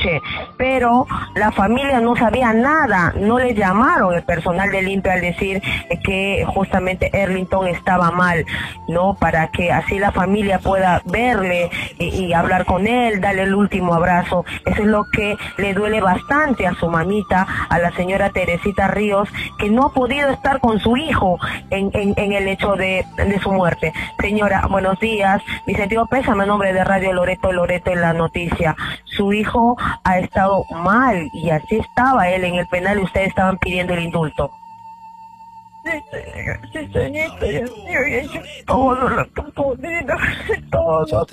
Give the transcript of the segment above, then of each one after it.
noche, pero la familia no sabía nada, no le llamaron el personal del INPE al decir que justamente Erlington estaba mal, ¿no? Para que así la familia pueda verle y hablar con él, darle el último abrazo. Eso es lo que le duele bastante a su mamita, a la señora Teresita Ríos, que no ha podido estar con su hijo en el hecho de su muerte. Señora, buenos días, mi sentido pésame en nombre de Radio Loreto en la noticia. Su hijo ha estado mal y así estaba él en el penal y ustedes estaban pidiendo el indulto. Sí, señorita, yo he hecho todo lo que he podido, todo.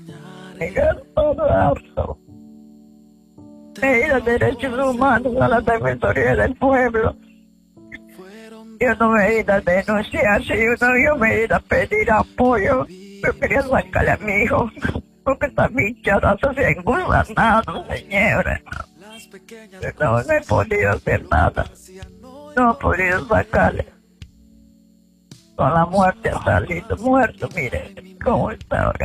Todo. He ido a derechos humanos, a la Defensoría del Pueblo. Yo no me he ido a denunciar, yo me he ido a pedir apoyo. Yo quería sacarle a mi hijo, porque está bichadazo, se engullanado, señora. No he podido hacer nada. No he podido sacarle. Con la muerte ha salido muerto, mire cómo está ahora.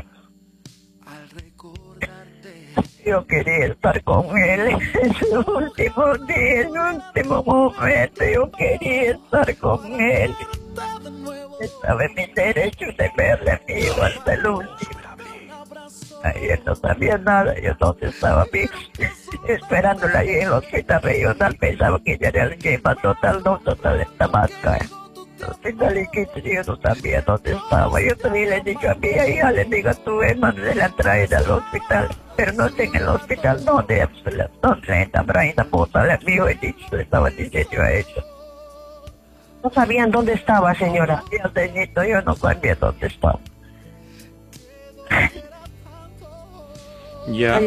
Yo quería estar con él en su último día, en su último momento, yo quería estar con él. Estaba en mi derecho de verle a mi hijo hasta el último. Ayer no sabía nada, yo no estaba bien, esperándola ahí en el hospital regional, pensaba que ella era el que mató total en Tamasca. Yo no sabía dónde estaba. Yo también le dije a mi hija, le digo a tu hermano, se la traen al hospital, pero no sé en el hospital dónde entra Braina Bota, le amigo he dicho, le estaba diciendo a ella. No sabían dónde estaba, señora. Yo no sabía dónde estaba. Ya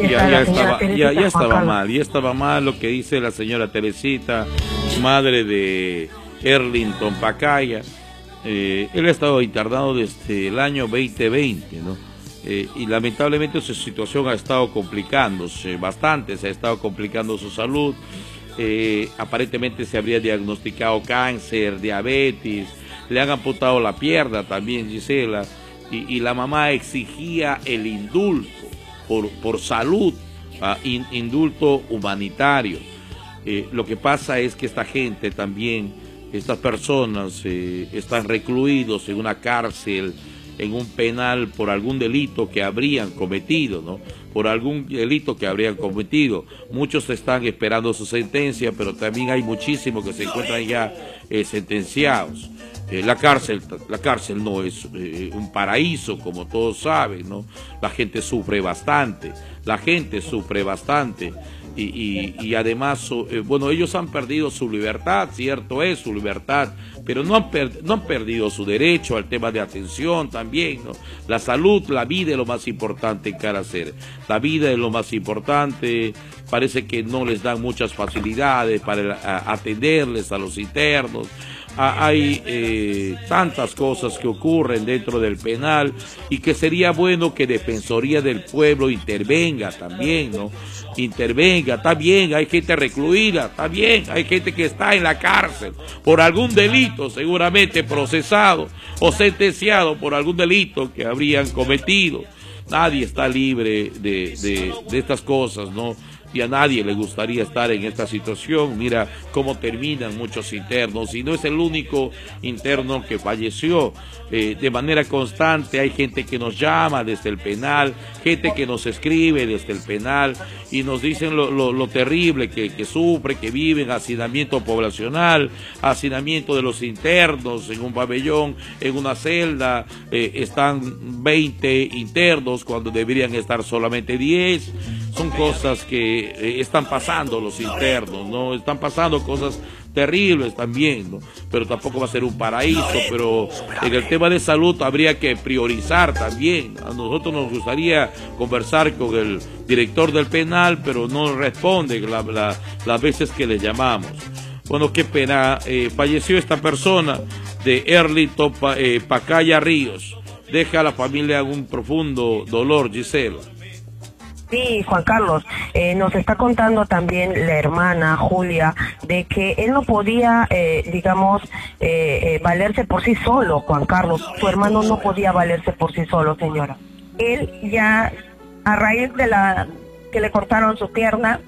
estaba mal lo que dice la señora Teresita, madre de Erlington Pacaya. Él ha estado internado desde el año 2020, ¿no? Y lamentablemente su situación ha estado complicándose bastante, se ha estado complicando su salud. Aparentemente se habría diagnosticado cáncer, diabetes, le han amputado la pierna también, Gisela, y la mamá exigía el indulto por salud, indulto humanitario. Lo que pasa es que esta gente también, estas personas están recluidos en una cárcel, en un penal por algún delito que habrían cometido, ¿no? Por algún delito que habrían cometido. Muchos están esperando su sentencia, pero también hay muchísimos que se encuentran ya sentenciados. La cárcel no es un paraíso, como todos saben, ¿no? La gente sufre bastante, y además, bueno, ellos han perdido su libertad, cierto es, su libertad, pero no han perdido su derecho al tema de atención también, ¿no? La salud, la vida es lo más importante en cárcel, la vida es lo más importante. Parece que no les dan muchas facilidades para atenderles a los internos. Hay tantas cosas que ocurren dentro del penal y que sería bueno que Defensoría del Pueblo intervenga también, ¿no? Intervenga, está bien, hay gente recluida, está bien, hay gente que está en la cárcel por algún delito, seguramente procesado o sentenciado por algún delito que habrían cometido. Nadie está libre de estas cosas, ¿no? Y a nadie le gustaría estar en esta situación. Mira cómo terminan muchos internos, y no es el único interno que falleció. De manera constante hay gente que nos llama desde el penal, gente que nos escribe desde el penal y nos dicen lo terrible que sufre, que viven, hacinamiento poblacional, hacinamiento de los internos en un pabellón, en una celda, están 20 internos cuando deberían estar solamente 10. Son cosas que están pasando los internos, ¿no? Están pasando cosas terribles también, ¿no? Pero tampoco va a ser un paraíso. Pero en el tema de salud habría que priorizar también. A nosotros nos gustaría conversar con el director del penal, pero no responde las veces que le llamamos. Bueno, qué pena, falleció esta persona de Erlington Pacaya Ríos. Deja a la familia un profundo dolor, Gisela. Sí, Juan Carlos, nos está contando también la hermana Julia de que él no podía, valerse por sí solo, Juan Carlos. Su hermano no podía valerse por sí solo, señora. Él ya, a raíz de que le cortaron su pierna,